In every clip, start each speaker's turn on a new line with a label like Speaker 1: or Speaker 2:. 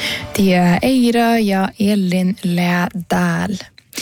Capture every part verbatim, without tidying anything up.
Speaker 1: Tia Eira ja Elin Lädäl.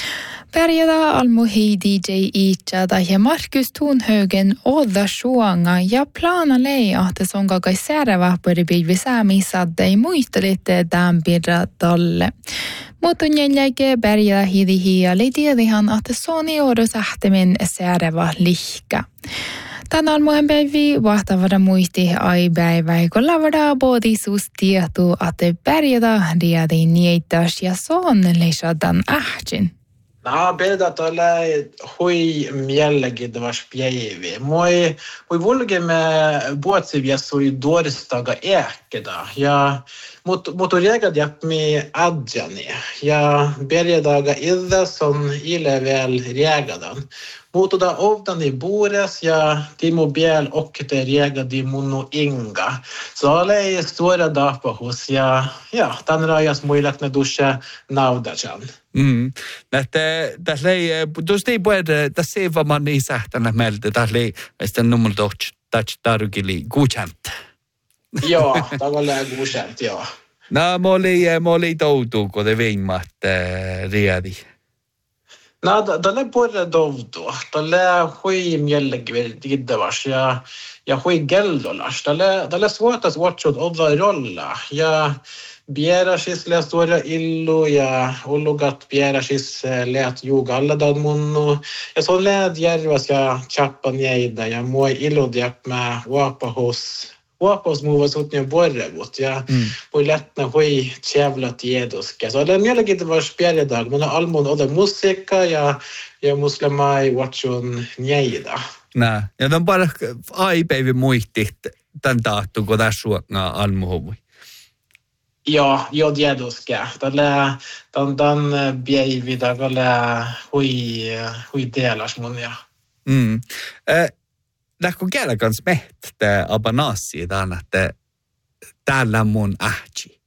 Speaker 1: Perjada almuhi D J Ichada ja Markus Thunhaugen Odda Shuanga ja plana lei ahte songa kai särva pori bilvi saami sadde muistelite tämän birra tolle. Muutun jäljäke perjada hidihi ja liitiedihan ahte soni odo sähtemin särva lihka. Tän almuhen päivi vahtavada muisti ai päivä, kun lavada bodisuus tietu, että perjada riadi niitas ja son leisadan ähtsin.
Speaker 2: No, perjada tolle hui mielenkiintoista päiviä. Moi, moi vulgemme vuotsivia sui dorstaga äkeda. Ja mut mut regad jäpmi adjani. Ja perjadaga ilda son ilevel regadan. Muutuda ovdani buures ja Timo Biel okte regadi munnu inga. Så oli stora dapahus ja ja tän rajas muilakne dusha naudajan.
Speaker 3: Mm. Nähtä tässä ei tuosta ei puhuta tässä ei vaan niin sähtänä meiltä tässä ei sitä numero touch touch tarkili kuuchant.
Speaker 2: Joo, tavallaan kuuchant joo.
Speaker 3: No moli moli toutu kun te veimat riadi.
Speaker 2: No, tälle puolelle dovdu. Tälle hui mielenkiintoista ja ja hui geldolas. Tälle tälle suotas watchut odda rolla ja Bierasis läs tuoda illu ja ulugat bierasis läät juga alladan munnu. Ja så läät järvas ja chappan jäida ja moi illud jäppmä uapahus. Uapahus muuvas utnia borrevut ja voi lättnä hui tjävlat jeduske. Så det är mielenkiintoista perjadag. Mun almun oda musiikka ja ja muslimai watchun jäida.
Speaker 3: Nää. Ja tämän bara aipäivä muisti tämän tahtu, kun tässä suoknaa almuhuvui.
Speaker 2: Joo, joo tiedoska. Tällä tämän tämän päivi tällä hui hui delas monia.
Speaker 3: Mm. Eh, lähkö kellä kans mehtä abanassi tämän että täällä mun ähti.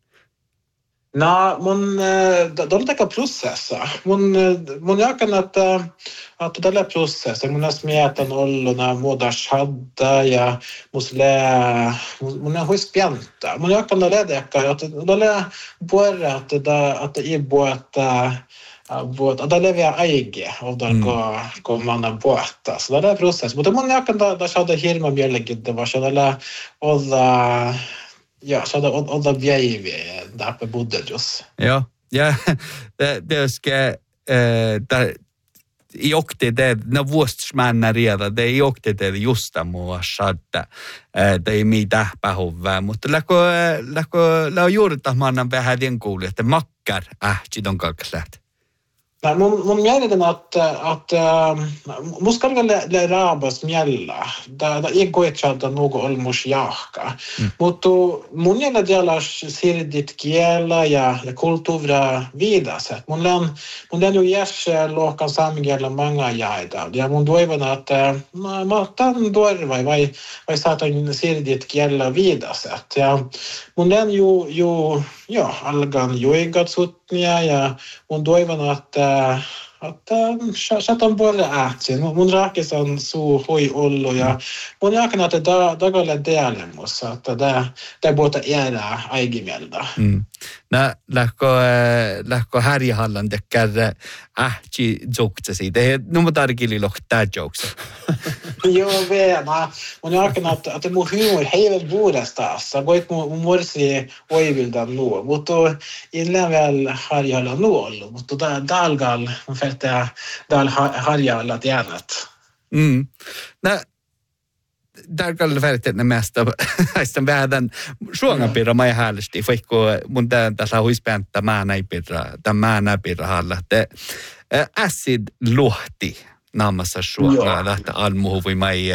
Speaker 2: No, mun det är processa. Mun mun jakan att att det är processa. Mun smetan ollona moda shadda ja musle mun är huspjanta. Mun jakan det är det att det är borra att det att det är båta båt att det lever äge och då går går man båta. Så det är process. Men mun jakan det shadda hirma mjällegid det var så det och ja, så det odda päivi där bodde just.
Speaker 3: Ja, ja, det det ska eh där i okte det när vuostsmänna redan det i okte det just mua shadda eh det ei mitä pähovää mutta läkö läkö la juurta mannan vähän den kuulee että makkar ähti ton kalkslät.
Speaker 2: Nej, mun mun mielestä att att muskal le rabas miella. Da da ei koetsalta nugo olmus jahka. Mutta mun mielestä jalas sirdit kiela ja ja kulttuura viidassa. Mun län mun län ju jäs lohkan samgella många jaida. Ja mun toivon että mä mä tan dorvai vai vai saatan sirdit kiela viidassa. Ja mun län ju ju ja algan juigat sutnia ja mun toivon että että satan puolelle ähtsin. Mun raakkisan suu hui ollu ja mun jakana, että dagalle dealemussa, että tämä puhuta jäädä aikimieltä.
Speaker 3: Mm. Nä lähkö lähkö härjahallan tekkär ähti joktsasi. Det nummer tarkili lohtaa joksa.
Speaker 2: Joo, veena. Mun jakana, että että mun humor heivel vuodestas. Sä voit mun morsi oivilda nuo, mutta illan väl härjahallan nuo ollut, mutta dalgal fältä dal härjahalla tienat.
Speaker 3: Mm. Nä Darkalla väritteet mesta haistan vähän suongapirra mai häälesti vaikka mun tän tässä huispäntä mä näin pirra tämä näin pirra halla te acid luhti namassa suonga lähtä almuhuvi mai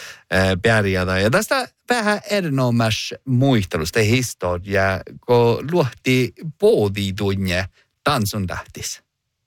Speaker 3: pärjätä ja tästä vähän erinomas muistelusta historia kun luhti poodi tunne tansun lähtis.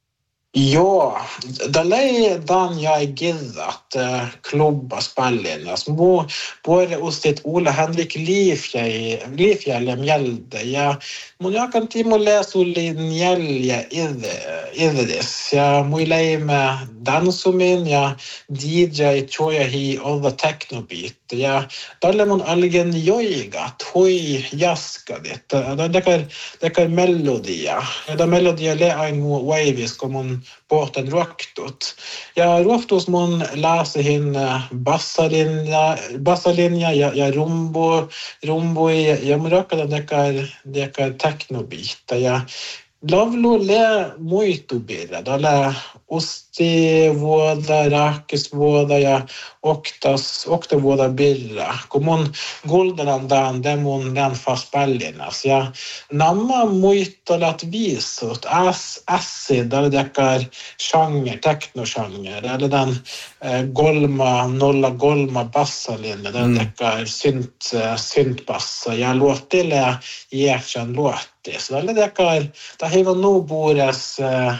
Speaker 2: Joo, tällä ei dan jag gillat klubba spellernas. Mo både ustet Ola Henrik Lifjäl Lifjäl mjälde ja mun jakan Timo läsulin jälje idres ja muileime dansumin ja D J choja hi olla technobeat ja tällä mun algen joiga toi jaskadit det dekar dekar melodia ja da melodia le ein waves komon porten roktut ja roftus mun läse hin bassalinja bassalinja ja ja rumbo rumbo ja muraka dekar dekar technobeat ja lavlu le muito bira dalla osti vuoda rakis vuoda ja oktas okta vuoda birra komon golden dan demon den fast ballinas ja namma muito lat visut as acid där det är genre techno genre eller den eh, golma nolla golma bassalinja där det är synt synt bassa ja låter det jäktan låt så det där det har nog bores eh,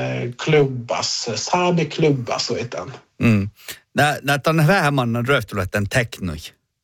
Speaker 2: klubbas sabe klubbas så utan.
Speaker 3: Mm. Nä nä ton vähemmän röftulät tän teknoi.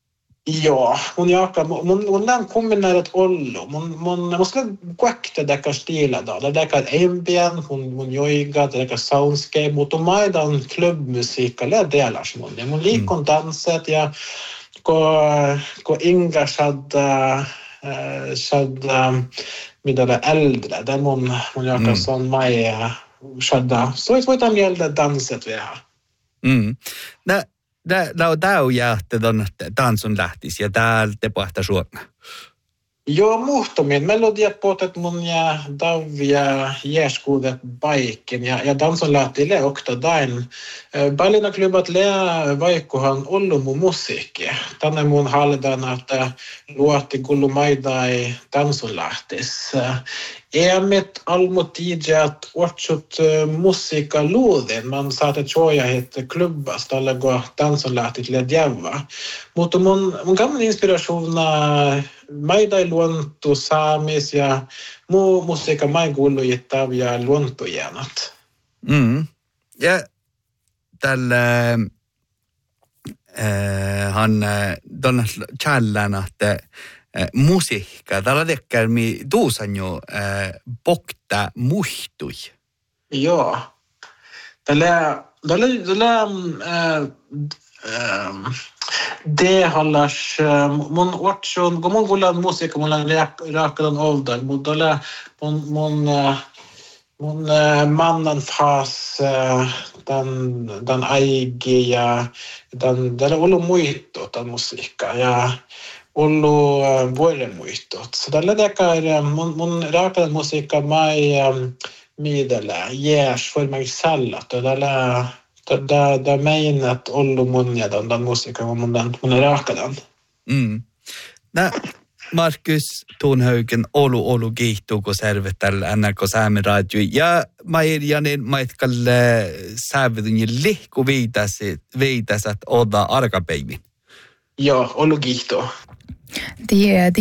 Speaker 2: Ja, mun jaka mun mun län kombinerat ollo. Mun mun måste quakta där stila då. Det där ambient, mun mun joiga, det där soundscape mot och maidan klubbmusik eller delar som mun. Mun likon danset ja ko ko inga shadda eh shadda med det äldre. Där mun mun jaka sån mai shadda. Så är det äldre danset vi har.
Speaker 3: Mm. Nä Nä nä tää on jäätte ton tansun lähtis ja täällä te pohta suorna.
Speaker 2: Joo, muhtomin melodiapotet mun ja davia jäskuudet baikin ja ja dansun lähti le okta dain. Ballina klubbat le vaikkohan ollu mun musiikki. Tänne mun haldan että luotti kullu maidai dansun lähtis. Emit almut tiedät otsut musiikka luodin. Man saatte choja hit klubbas tällä go dansun lähti le djäva. Mutta mun mun gamla inspirationa maidai luonto saamis ja muu musiikka mai gullu jittav ja luontojänät.
Speaker 3: Mm. Ja tällä äh, han don challan att äh, musiikka tällä tekkär mi tuusan jo äh, pokta muhtui.
Speaker 2: Joo. Tällä tällä tällä äh, äh, det hallas mun otson kun mun kuulan musiikka mun raakadan oldan mutta la mun mun mun mannen fas den den äigi ja den där ollu muitto den musiikka ja ollu vuore muitto så tällä dekar mun mun raakadan musiikka mai midellä yes för mig sallat tällä Da da meinat ollu munja dan dan musiikka mun dan mun raakadan.
Speaker 3: Mm. Nä Markus Thunhaugen olu olu kiihtuuko servettäl N R K Saamen radio ja Mairianin maitkalle sävedun lihku viitäsit viitäsät oda arkapäivin.
Speaker 2: Joo, olu kiihtuu.
Speaker 1: Det